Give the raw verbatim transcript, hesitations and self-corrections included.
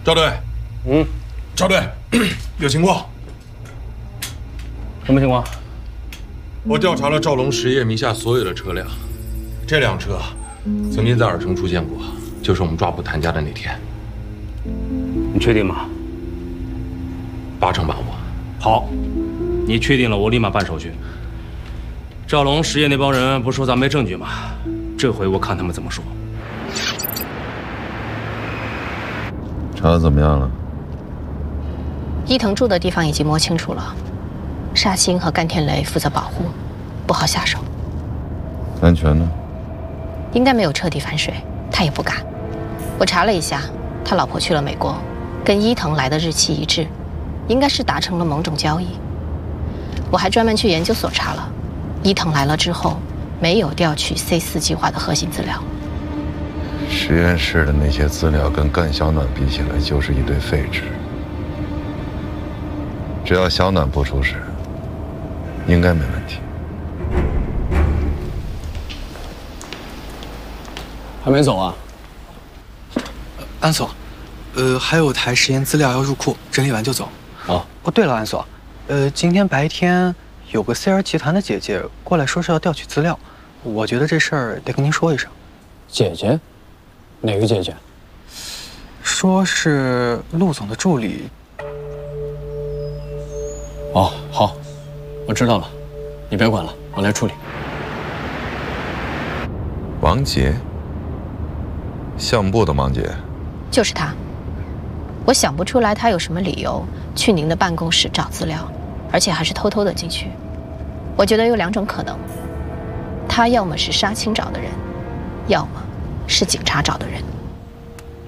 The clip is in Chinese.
赵队， 嗯， 赵队，有情况。 什么情况？ 我调查了赵龙实业名下所有的车辆，这辆车曾经在尔城出现过，就是我们抓捕谭家的那天。 你确定吗？ 八成把握。 好，你确定了，我立马办手续。赵龙实业那帮人不说咱没证据吗？这回我看他们怎么说。 查得怎么样了？ 伊藤住的地方已经摸清楚了，沙星和甘天雷负责保护，不好下手。 安全呢？ 应该没有彻底反水，他也不敢。我查了一下，他老婆去了美国，跟伊藤来的日期一致，应该是达成了某种交易。我还专门去研究所查了，伊藤来了之后，没有调取 C 四计划的核心资料。 实验室的那些资料跟干小暖比起来，就是一堆废纸。只要小暖不出事，应该没问题。 还没走啊？ 安所，呃，还有台实验资料要入库，整理完就走。 好。 哦，对了，安所，呃，今天白天有个 C R 集团的姐姐过来说是要调取资料，我觉得这事儿得跟您说一声。 姐姐？哪个姐姐？ 说是陆总的助理。 哦，好，我知道了，你别管了，我来处理。 王杰，项目部的王杰， 就是他。我想不出来他有什么理由去您的办公室找资料，而且还是偷偷的进去。我觉得有两种可能，他要么是沙青找的人，要么是警察找的人。